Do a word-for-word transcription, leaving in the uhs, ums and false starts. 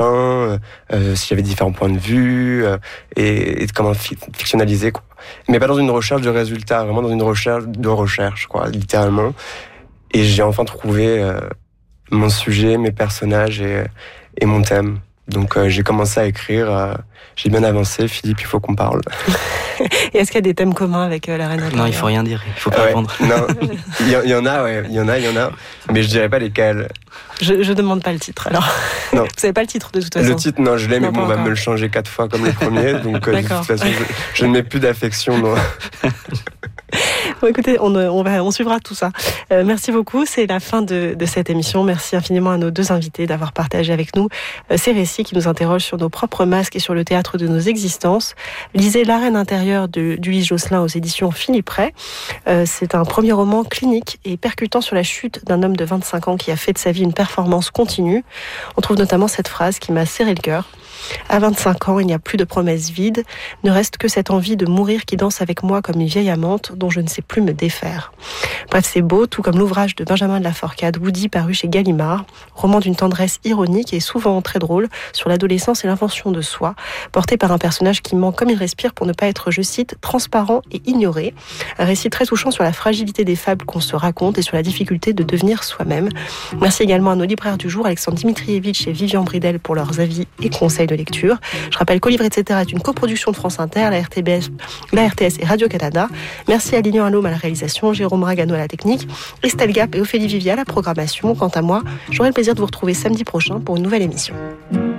prochain, euh, s'il y avait différents points de vue, euh, et, et comment fi- fictionnaliser, quoi. Mais pas dans une recherche de résultats, vraiment dans une recherche de recherche, quoi, littéralement. Et j'ai enfin trouvé euh, mon sujet, mes personnages et, et mon thème. Donc euh, j'ai commencé à écrire, euh, j'ai bien avancé. Philippe, il faut qu'on parle. Et est-ce qu'il y a des thèmes communs avec euh, la Reine intérieure ? Non, il faut rien dire, il faut pas Ouais, répondre. non, il y, y en a, ouais, il y en a, il y en a, mais je dirais pas lesquels. Je, je demande pas le titre, alors. Non. Vous savez pas le titre de toute façon. Le titre, non, je l'ai, mais Non, bon, pas on va encore. me le changer quatre fois comme le premier, donc euh, de toute D'accord. façon, je, je ne mets plus d'affection. Non. Bon, écoutez, on, on, va, on suivra tout ça. Euh, merci beaucoup, c'est la fin de, de cette émission. Merci infiniment à nos deux invités d'avoir partagé avec nous euh, ces récits qui nous interrogent sur nos propres masques et sur le théâtre de nos existences. Lisez La Reine intérieure de d'Ulysse Josselin aux éditions Philippe Ray. Euh, c'est un premier roman clinique et percutant sur la chute d'un homme de vingt-cinq ans qui a fait de sa vie une performance continue. On trouve notamment cette phrase qui m'a serré le cœur. À vingt-cinq ans, il n'y a plus de promesses vides, ne reste que cette envie de mourir qui danse avec moi comme une vieille amante dont je ne sais plus me défaire. Bref, c'est beau, tout comme l'ouvrage de Benjamin de la Forcade, Woody, paru chez Gallimard, roman d'une tendresse ironique et souvent très drôle sur l'adolescence et l'invention de soi, porté par un personnage qui ment comme il respire pour ne pas être, je cite, transparent et ignoré. Un récit très touchant sur la fragilité des fables qu'on se raconte et sur la difficulté de devenir soi-même. Merci également à nos libraires du jour, Alexandre Dimitrievitch et Vivian Bridel, pour leurs avis et conseils de lecture. Je rappelle qu'Au Livre, et cetera est une coproduction de France Inter, la R T B S, la R T S et Radio-Canada. Merci à Lilian Allôme à la réalisation, Jérôme Ragano à la technique, Estelle Gap et Ophélie Vivier à la programmation. Quant à moi, j'aurai le plaisir de vous retrouver samedi prochain pour une nouvelle émission.